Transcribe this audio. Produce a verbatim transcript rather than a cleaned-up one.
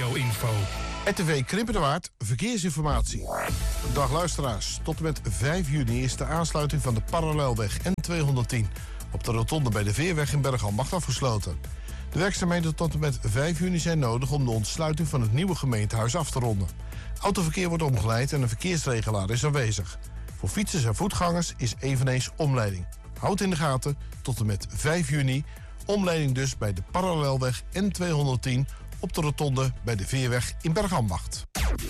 regio-info. R T V Krimpenwaard, verkeersinformatie. Dag luisteraars, tot en met vijf juni is de aansluiting van de parallelweg N tweehonderdtien op de rotonde bij de Veerweg in Bergambacht afgesloten. De werkzaamheden tot en met vijf juni zijn nodig om de ontsluiting van het nieuwe gemeentehuis af te ronden. Autoverkeer wordt omgeleid en een verkeersregelaar is aanwezig. Voor fietsers en voetgangers is eveneens omleiding. Houd in de gaten, tot en met vijf juni, omleiding dus bij de parallelweg N tweehonderdtien op de rotonde bij de Veerweg in Bergambacht.